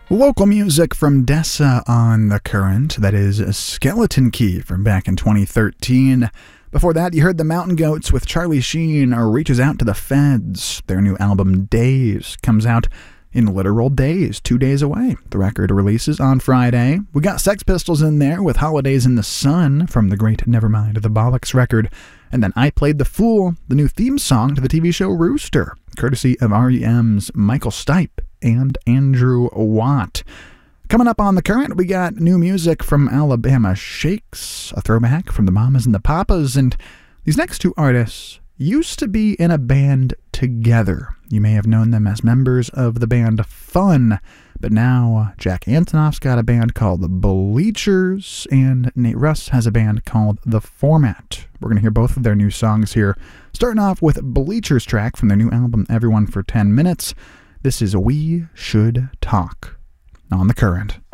Local music from Dessa on The Current. That is a Skeleton Key from back in 2013. Before that, you heard the Mountain Goats with Charlie Sheen Reaches Out to the Feds. Their new album, Days, comes out in literal days, 2 days away. The record releases on Friday. We got Sex Pistols in there with Holidays in the Sun from the great Nevermind the Bollocks record. And then I Played the Fool, the new theme song to the TV show Rooster, courtesy of REM's Michael Stipe and Andrew Watt. Coming up on The Current, we got new music from Alabama Shakes, a throwback from the Mamas and the Papas, and these next two artists used to be in a band together. You may have known them as members of the band Fun, but now Jack Antonoff's got a band called The Bleachers, and Nate Russ has a band called The Format. We're going to hear both of their new songs here, starting off with Bleachers' track from their new album Everyone for 10 Minutes. This is We Should Talk on The Current.